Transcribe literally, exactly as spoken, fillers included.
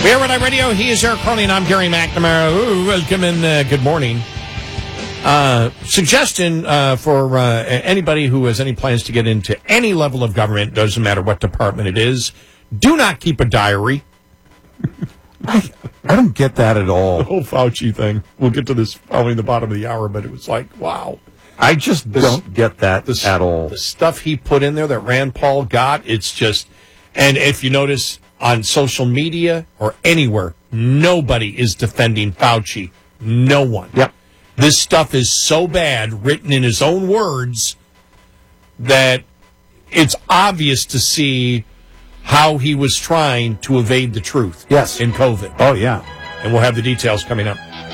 We are Red Eye Radio. He is Eric Carly, and I'm Gary McNamara. Ooh, welcome and uh, good morning. Uh, suggestion uh, for uh, anybody who has any plans to get into any level of government, doesn't matter what department it is, do not keep a diary. I, I don't get that at all. The whole Fauci thing. We'll get to this probably in the bottom of the hour, but it was like, wow. I just This- don't get that This, at all. The stuff he put in there that Rand Paul got, it's just, and if you notice on social media or anywhere, nobody is defending Fauci. No one. Yep. This stuff is so bad, written in his own words, that it's obvious to see how he was trying to evade the truth. Yes. In COVID. Oh, yeah. And we'll have the details coming up.